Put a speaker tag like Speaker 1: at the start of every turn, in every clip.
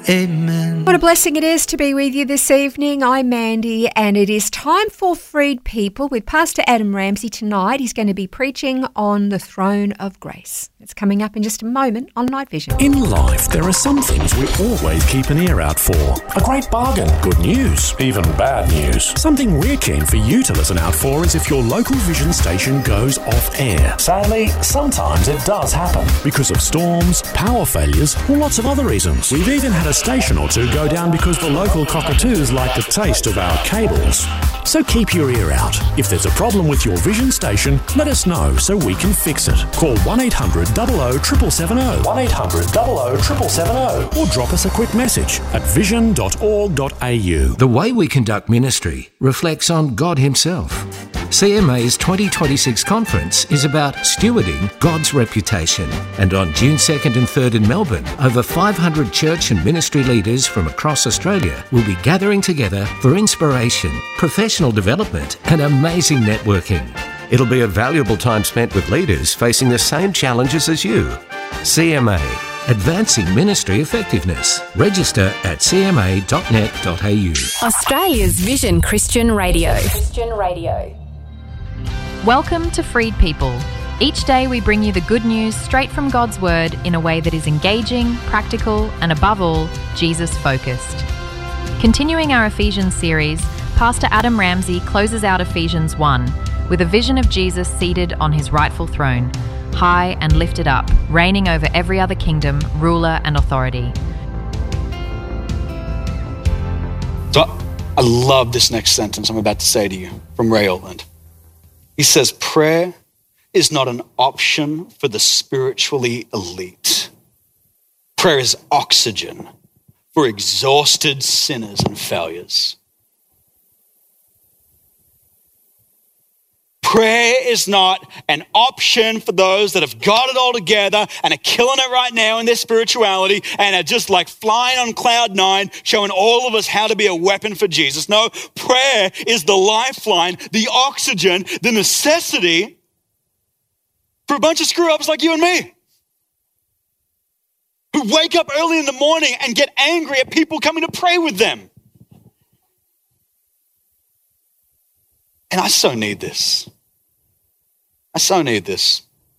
Speaker 1: Amen.
Speaker 2: What a blessing it is to be with you this evening. I'm Mandy, and it is time for Freed People with Pastor Adam Ramsey tonight. He's going to be preaching on the throne of grace. It's coming up in just a moment on Night Vision.
Speaker 3: In life, there are some things we always keep an ear out for. A great bargain, good news, even bad news. Something we're keen for you to listen out for is if your local vision station goes off air. Sadly, sometimes it does happen because of storms, power failures, or lots of other reasons. We've even had a station or two go down because the local cockatoos like the taste of our cables. So keep your ear out. If there's a problem with your vision station, let us know so we can fix it. Call 1-800-00-770, 1-800-00-770, or drop us a quick message at vision.org.au.
Speaker 4: The way we conduct ministry reflects on God Himself. CMA's 2026 conference is about stewarding God's reputation. And on June 2nd and 3rd in Melbourne, over 500 church and ministry leaders from across Australia will be gathering together for inspiration, professional development, and amazing networking. It'll be a valuable time spent with leaders facing the same challenges as you. CMA, Advancing Ministry Effectiveness. Register at cma.net.au.
Speaker 5: Australia's Vision Christian Radio.
Speaker 6: Welcome to Freed People. Each day we bring you the good news straight from God's Word in a way that is engaging, practical, and above all, Jesus-focused. Continuing our Ephesians series, Pastor Adam Ramsey closes out Ephesians 1 with a vision of Jesus seated on His rightful throne, high and lifted up, reigning over every other kingdom, ruler, and authority.
Speaker 7: So I love this next sentence I'm about to say to you from Ray Ortland. He says, prayer is not an option for the spiritually elite. Prayer is oxygen for exhausted sinners and failures. Prayer is not an option for those that have got it all together and are killing it right now in their spirituality and are just like flying on cloud nine, showing all of us how to be a weapon for Jesus. No, prayer is the lifeline, the oxygen, the necessity for a bunch of screw-ups like you and me, who wake up early in the morning and get angry at people coming to pray with them. And I so need this. I so need this.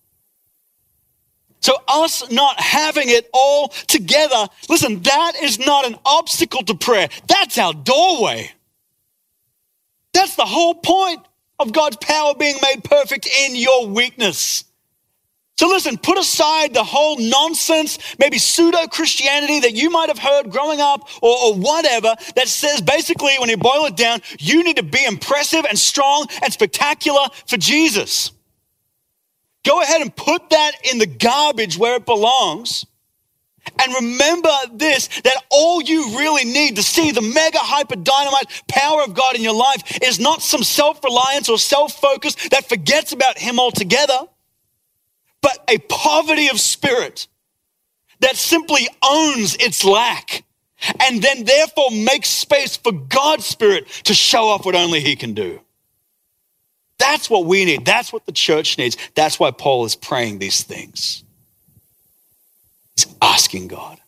Speaker 7: So us not having it all together, listen, that is not an obstacle to prayer. That's our doorway. That's the whole point of God's power being made perfect in your weakness. So listen, put aside the whole nonsense, maybe pseudo-Christianity that you might have heard growing up or whatever that says basically when you boil it down, you need to be impressive and strong and spectacular for Jesus. Go ahead and put that in the garbage where it belongs. And remember this, that all you really need to see the mega hyper dynamite power of God in your life is not some self-reliance or self-focus that forgets about Him altogether, but a poverty of spirit that simply owns its lack and then therefore makes space for God's Spirit to show off what only He can do. That's what we need. That's what the church needs. That's why Paul is praying these things. He's asking God.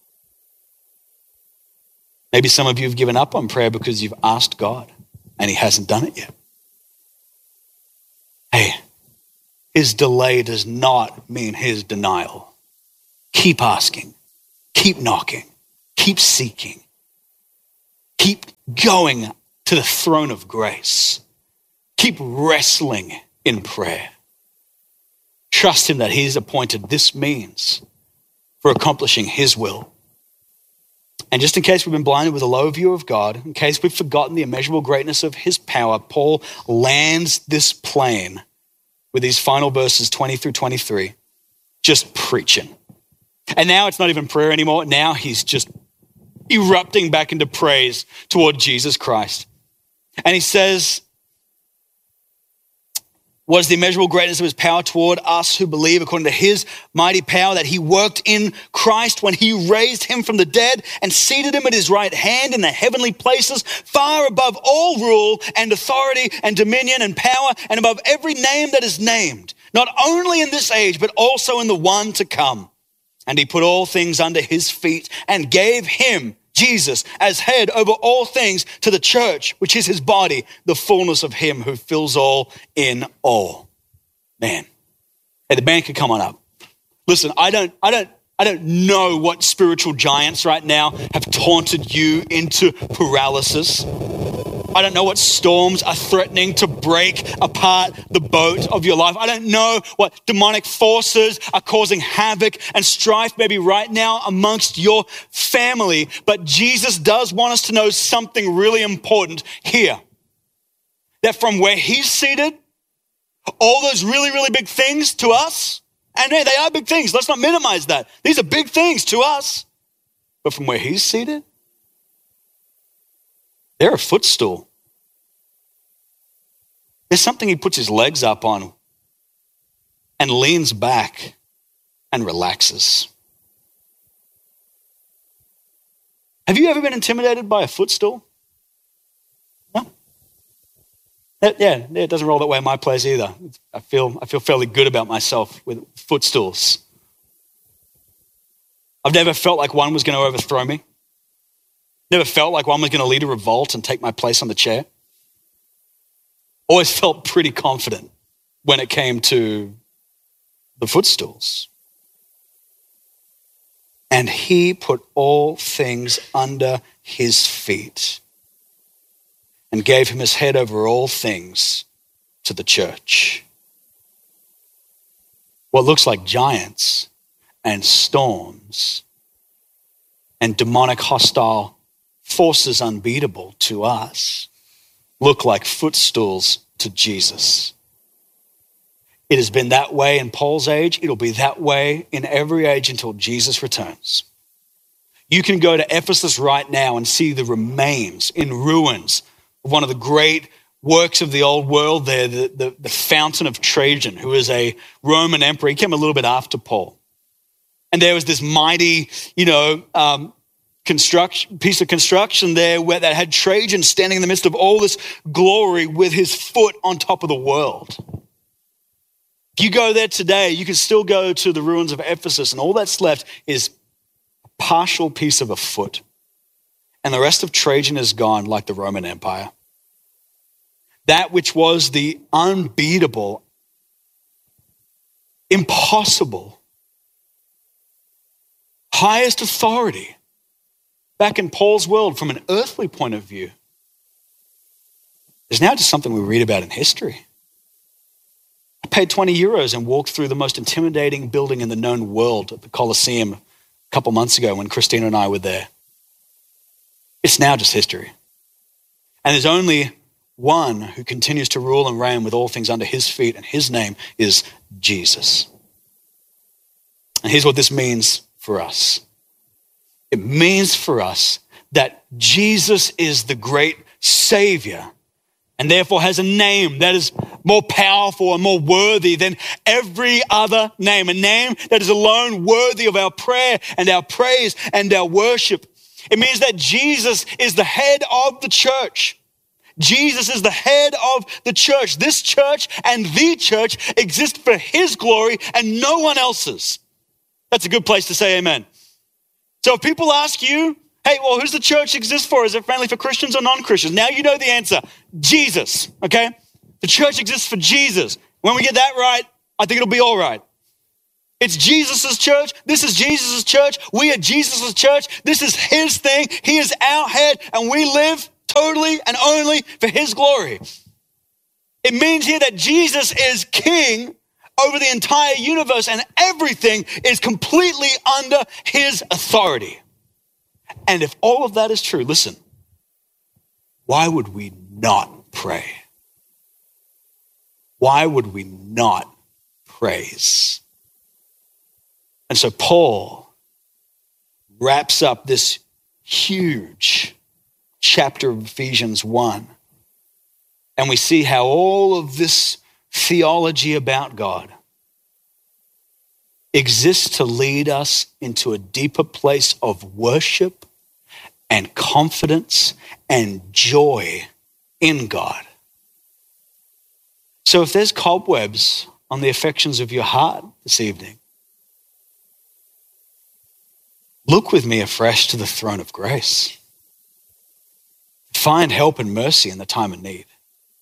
Speaker 7: Maybe some of you have given up on prayer because you've asked God and He hasn't done it yet. Hey, His delay does not mean His denial. Keep asking, keep knocking, keep seeking, keep going to the throne of grace. Keep wrestling in prayer. Trust Him that He's appointed this means for accomplishing His will. And just in case we've been blinded with a low view of God, in case we've forgotten the immeasurable greatness of His power, Paul lands this plane with these final verses 20 through 23, just preaching. And now it's not even prayer anymore. Now he's just erupting back into praise toward Jesus Christ. And he says, what is the immeasurable greatness of His power toward us who believe, according to His mighty power that He worked in Christ when He raised Him from the dead and seated Him at His right hand in the heavenly places, far above all rule and authority and dominion and power and above every name that is named, not only in this age, but also in the one to come. And He put all things under His feet and gave Him Jesus as head over all things to the church, which is his body, the fullness of him who fills all in all. Man. Hey, the band can come on up. Listen, I don't know what spiritual giants right now have taunted you into paralysis. I don't know what storms are threatening to break apart the boat of your life. I don't know what demonic forces are causing havoc and strife maybe right now amongst your family. But Jesus does want us to know something really important here. That from where he's seated, all those really, really big things to us, and they are big things. Let's not minimize that. These are big things to us. But from where he's seated, they're a footstool. There's something he puts his legs up on and leans back and relaxes. Have you ever been intimidated by a footstool? No? Yeah, it doesn't roll that way in my place either. I feel fairly good about myself with footstools. I've never felt like one was going to overthrow me. Never felt like one was going to lead a revolt and take my place on the chair. Always felt pretty confident when it came to the footstools. And he put all things under his feet and gave him his head over all things to the church. What looks like giants and storms and demonic hostile forces unbeatable to us look like footstools to Jesus. It has been that way in Paul's age. It'll be that way in every age until Jesus returns. You can go to Ephesus right now and see the remains in ruins of one of the great works of the old world there, the Fountain of Trajan, who was a Roman emperor. He came a little bit after Paul. And there was this mighty, piece of construction there where that had Trajan standing in the midst of all this glory with his foot on top of the world. If you go there today, you can still go to the ruins of Ephesus, and all that's left is a partial piece of a foot. And the rest of Trajan is gone like the Roman Empire. That which was the unbeatable, impossible, highest authority back in Paul's world from an earthly point of view is now just something we read about in history. I paid 20 euros and walked through the most intimidating building in the known world at the Colosseum a couple months ago when Christina and I were there. It's now just history. And there's only one who continues to rule and reign with all things under his feet, and his name is Jesus. And here's what this means for us. It means for us that Jesus is the great Savior and therefore has a name that is more powerful and more worthy than every other name, a name that is alone worthy of our prayer and our praise and our worship. It means that Jesus is the head of the church. Jesus is the head of the church. This church and the church exist for his glory and no one else's. That's a good place to say amen. So if people ask you, hey, well, who's the church exist for? Is it friendly for Christians or non-Christians? Now you know the answer. Jesus, okay? The church exists for Jesus. When we get that right, I think it'll be all right. It's Jesus's church. This is Jesus's church. We are Jesus's church. This is his thing. He is our head, and we live totally and only for his glory. It means here that Jesus is king over the entire universe, and everything is completely under his authority. And if all of that is true, listen, why would we not pray? Why would we not praise? And so Paul wraps up this huge chapter of Ephesians 1. And we see how all of this theology about God exists to lead us into a deeper place of worship and confidence and joy in God. So if there's cobwebs on the affections of your heart this evening, Look with me afresh to the throne of grace. Find help and mercy in the time of need.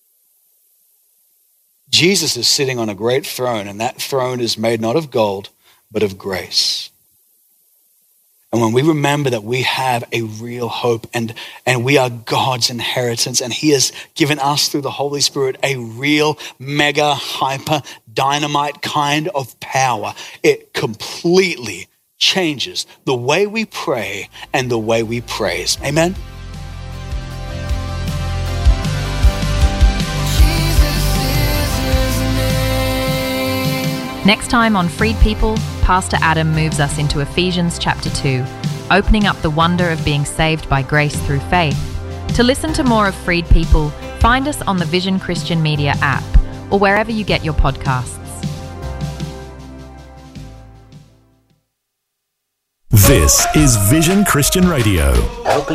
Speaker 7: Jesus is sitting on a great throne, and that throne is made not of gold, but of grace. And when we remember that we have a real hope and we are God's inheritance, and he has given us through the Holy Spirit a real mega hyper dynamite kind of power, it completely changes the way we pray and the way we praise. Amen?
Speaker 6: Next time on Freed People, Pastor Adam moves us into Ephesians chapter 2, opening up the wonder of being saved by grace through faith. To listen to more of Freed People, find us on the Vision Christian Media app or wherever you get your podcasts.
Speaker 3: This is Vision Christian Radio.